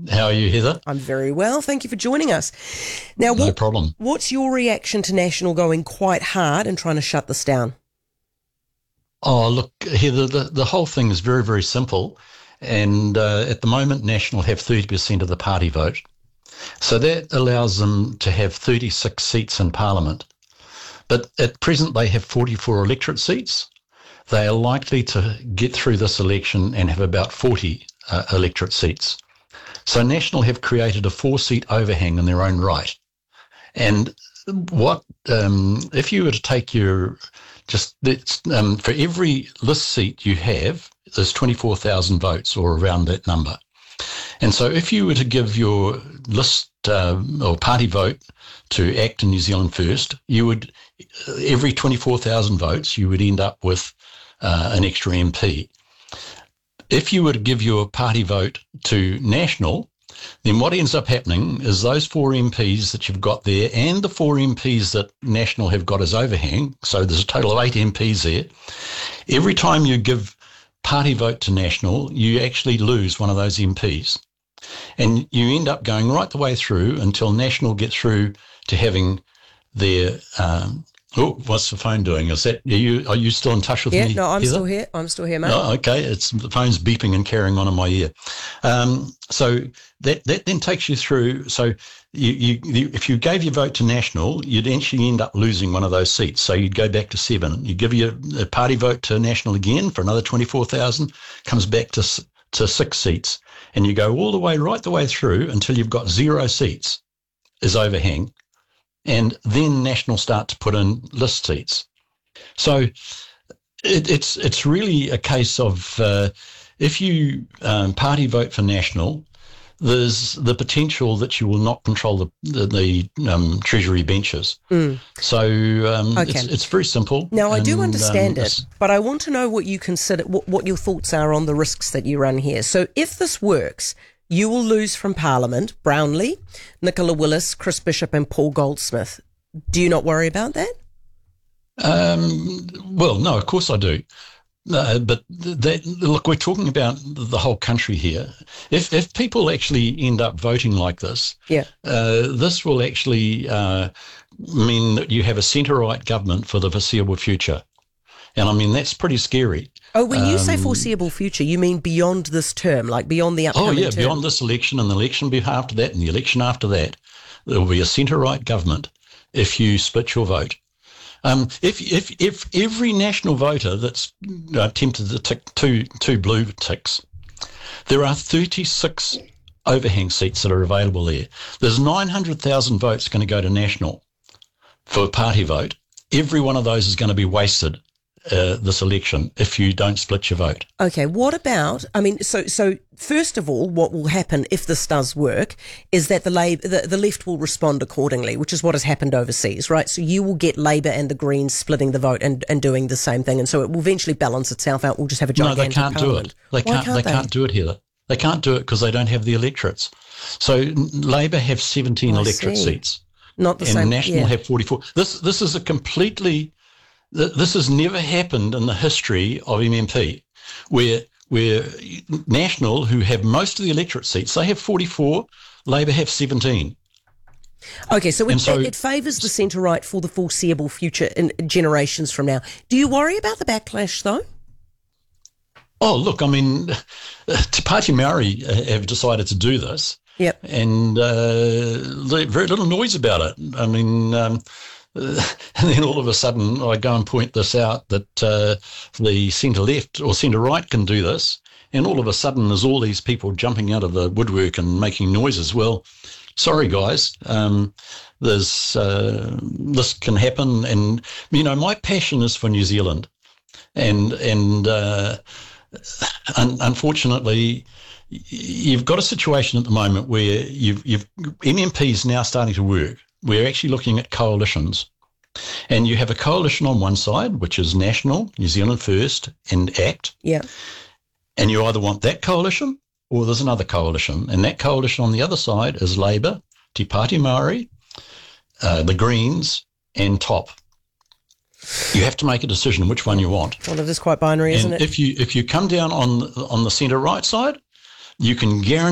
How are you, Heather? I'm very well. Thank you for joining us. Now, No problem. what's your reaction to National going quite hard and trying to shut this down? Oh, look, Heather, the whole thing is very, very simple. And at the moment, National have 30% of the party vote. So that allows them to have 36 seats in Parliament. But at present, they have 44 electorate seats. They are likely to get through this election and have about 40 electorate seats. So National have created a 4-seat overhang in their own right. And if you were to take for every list seat you have, there's 24,000 votes or around that number. And so if you were to give your list or party vote to ACT and New Zealand First, you would, every 24,000 votes, you would end up with an extra MP. If you were to give your party vote to National, then what ends up happening is those 4 MPs that you've got there and the 4 MPs that National have got as overhang, so there's a total of 8 MPs there, every time you give party vote to National, you actually lose one of those MPs. And you end up going right the way through until National get through to having their what's the phone doing? Are you still in touch with me? Yeah, no, I'm Heather? still here. I'm still here, mate. Oh, okay. The phone's beeping and carrying on in my ear. So that then takes you through. So if you gave your vote to National, you'd actually end up losing one of those seats. So you'd go back to 7. You give your party vote to National again for another 24,000, comes back to 6 seats, and you go all the way right the way through until you've got 0 seats as overhang. And then National start to put in list seats. So it's really a case of if you party vote for National, there's the potential that you will not control the Treasury benches. So it's very simple. Now, I do understand it, but I want to know what you consider, what your thoughts are on the risks that you run here. So if this works, you will lose from Parliament Brownlee, Nicola Willis, Chris Bishop and Paul Goldsmith. Do you not worry about that? Well, no, of course I do. But look, we're talking about the whole country here. If people actually end up voting like this, this will actually mean that you have a centre-right government for the foreseeable future. And I mean, that's pretty scary. Oh, when you say foreseeable future, you mean beyond this term, like beyond the upcoming term? Beyond this election and the election after that and the election after that. There will be a centre-right government if you split your vote. If every National voter that's tempted to tick two blue ticks, there are 36 overhang seats that are available there. There's 900,000 votes going to go to National for a party vote. Every one of those is going to be wasted this election if you don't split your vote. Okay, what about, I mean, so first of all, what will happen if this does work is that the left will respond accordingly, which is what has happened overseas, right? So you will get Labour and the Greens splitting the vote and doing the same thing, and so it will eventually balance itself out. We'll just have a gigantic parliament. No, they can't do it. They can't do it, Heather. They can't do it because they don't have the electorates. So Labour have 17 electorate seats. Not the same. And National have 44. This is a completely... This has never happened in the history of MMP, where National, who have most of the electorate seats, they have 44, Labour have 17. Okay, so it favours the centre-right for the foreseeable future in generations from now. Do you worry about the backlash, though? Oh, look, I mean, Te Pāti Maori have decided to do this. Yep. And very little noise about it. I mean... and then all of a sudden I go and point this out that the centre-left or centre-right can do this, and all of a sudden there's all these people jumping out of the woodwork and making noises. Well, sorry guys, this can happen, and my passion is for New Zealand, and unfortunately you've got a situation at the moment where you've MMPs now starting to work. We're actually looking at coalitions. And you have a coalition on one side, which is National, New Zealand First, and ACT. Yeah. And you either want that coalition or there's another coalition. And that coalition on the other side is Labour, Te Pāti Maori, the Greens, and TOP. You have to make a decision which one you want. Well, it is quite binary, isn't it? If you come down on the centre-right side, you can guarantee